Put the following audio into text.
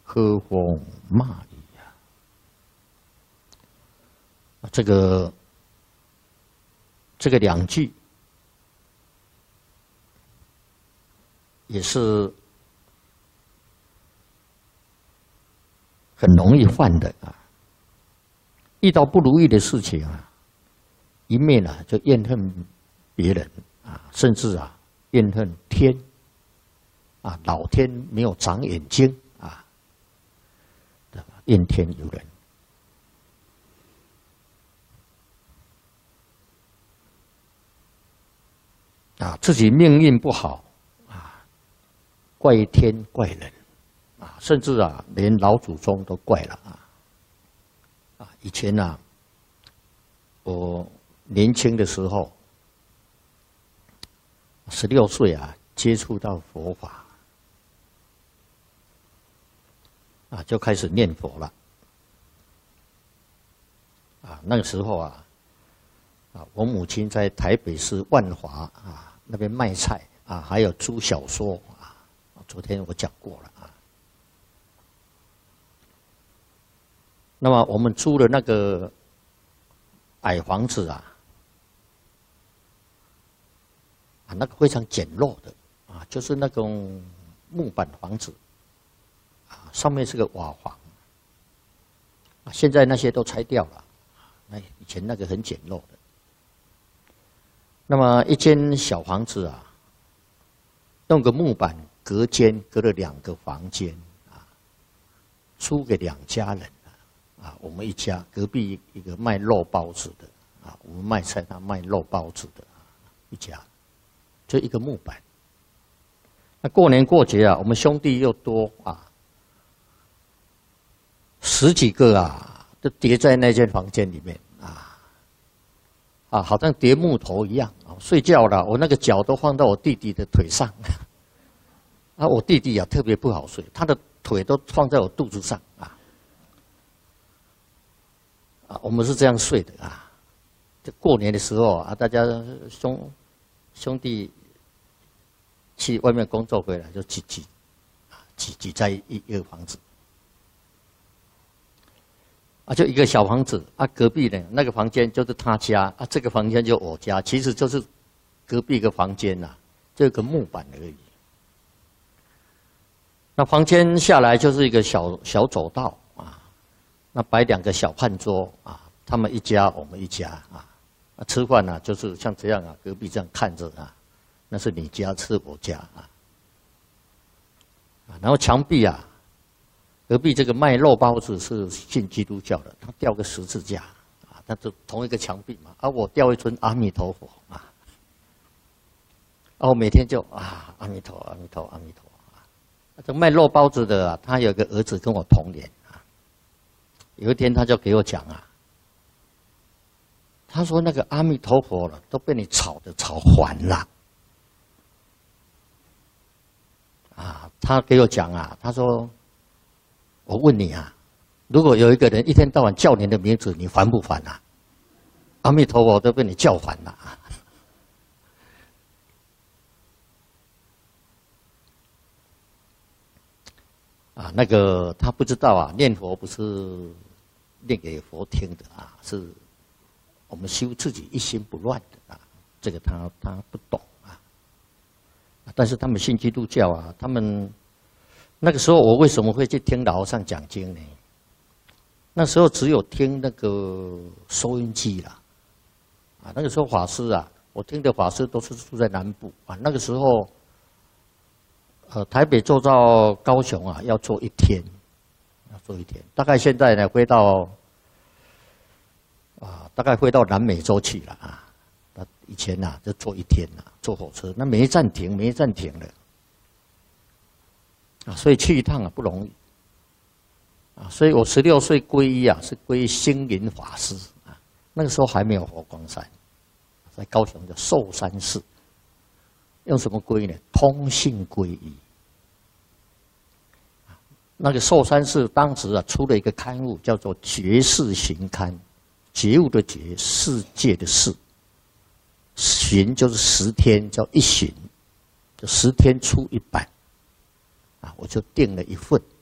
喝风骂雨啊，这个两句也是很容易犯的啊。遇到不如意的事情啊，一面啊就怨恨别人啊，甚至啊怨恨天啊，老天没有长眼睛啊，怨天尤人啊，自己命运不好啊，怪天怪人啊，甚至啊连老祖宗都怪了啊。以前啊，我年轻的时候，16岁啊，接触到佛法啊，就开始念佛了啊。那个时候啊，我母亲在台北市万华啊那边卖菜啊，还有租小说啊。昨天我讲过了啊。那么我们租的那个矮房子啊，那个非常简陋的啊，就是那种木板房子啊，上面是个瓦房啊，现在那些都拆掉了，那以前那个很简陋的。那么一间小房子啊，用个木板隔间，隔了2个房间啊，租给2家人。啊，我们一家隔壁一个卖肉包子的啊，我们卖菜，他卖肉包子的一家，就一个木板。那过年过节啊，我们兄弟又多啊，10几个啊，都叠在那间房间里面啊，好像叠木头一样啊。睡觉了，我那个脚都放到我弟弟的腿上，啊，我弟弟啊特别不好睡，他的腿都放在我肚子上啊。我们是这样睡的啊。就过年的时候啊，大家兄弟去外面工作回来，就挤在一个房子啊，就一个小房子啊。隔壁呢，那个房间就是他家啊，这个房间就我家，其实就是隔壁一个房间呐，就一个木板而已。那房间下来就是一个小走道。那摆2个小饭桌啊，他们一家，我们一家啊。吃饭呢，就是像这样啊，隔壁这样看着啊，那是你家，是我家啊。然后墙壁啊，隔壁这个卖肉包子是信基督教的，他吊个十字架啊，那就同一个墙壁嘛。啊，我吊一尊阿弥陀佛啊。我每天就阿弥陀，阿弥陀，阿弥陀啊。这卖肉包子的啊，他有个儿子跟我同年。有一天，他就给我讲啊，他说那个阿弥陀佛了，都被你吵烦了，啊，他给我讲啊，他说，我问你啊，如果有一个人一天到晚叫你的名字，你烦不烦啊？阿弥陀佛都被你叫烦了啊，那个他不知道啊，念佛不是念给佛听的啊，是我们修自己一心不乱的啊。这个他不懂啊。但是他们信基督教啊，他们那个时候我为什么会去听老和尚讲经呢？那时候只有听那个收音机啦，啊，那个时候法师啊，我听的法师都是住在南部啊。那个时候，台北坐到高雄啊，要坐1天。大概现在呢，大概会到南美洲去了啊。以前呐，就坐1天呐，坐火车，那没暂停的啊，所以去一趟啊不容易啊。所以我16岁皈依啊，是皈依星云法师啊。那个时候还没有佛光山，在高雄的寿山寺，用什么皈依呢？通信皈依。那个寿山寺当时啊出了一个刊物，叫做《觉世行刊》，觉悟的觉，世界的世，巡就是10天，叫1巡，就10天出1版，啊，我就订了1份。